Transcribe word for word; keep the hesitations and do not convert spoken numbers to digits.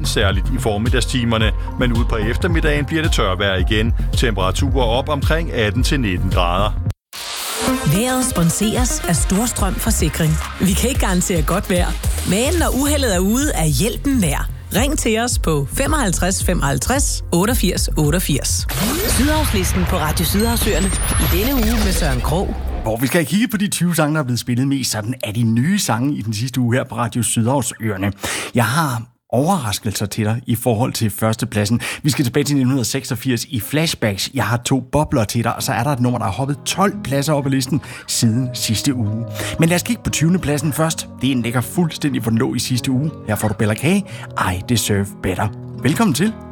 regn, særligt i formiddagstimerne, men ud på eftermiddagen bliver det tørvejr igen. Temperaturer op omkring atten til nitten grader. Vejret sponseres af Storstrøm Forsikring. Vi kan ikke garantere godt vejr, men når uheldet er ude, er hjælpen nær. Ring til os på femoghalvtreds femoghalvtreds otteogfirs otteogfirs. Sydhavslisten på Radio Sydhavsøerne i denne uge med Søren Krog. Hvor vi skal kigge på de tyve sange, der er blevet spillet mest sådan af de nye sange i den sidste uge her på Radio Sydhavsøerne. Jeg har overraskelser til dig i forhold til førstepladsen. Vi skal tilbage til nitten seksogfirs i Flashbacks. Jeg har to bobler til dig, og så er der et nummer, der har hoppet tolv pladser op ad listen siden sidste uge. Men lad os kigge på tyvende pladsen først. Det er en ligger fuldstændig, hvor den lå i sidste uge. Her får du Bella K. I Deserve Better. Velkommen til.